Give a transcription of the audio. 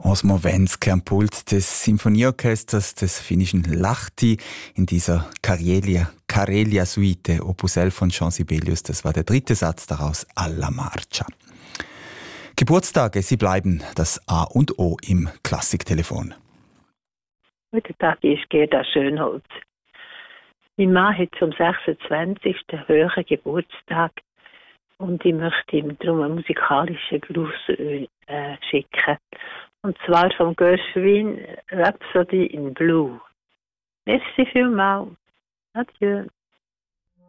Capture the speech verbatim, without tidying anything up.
Osmo Wenske am Pult des Sinfonieorchesters des finnischen Lahti in dieser Karelia, Karelia Suite, Opus elf von Jean Sibelius. Das war der dritte Satz daraus, Alla Marcia. Geburtstage, sie bleiben das A und O im Klassiktelefon. Guten Tag, ich ist Gerda Schönholz. Mein Mann hat zum sechsundzwanzigsten höheren Geburtstag und ich möchte ihm darum einen musikalischen Gruß äh, schicken. Und zwar vom Gershwin Rhapsody in Blue. Merci vielmals. Adieu.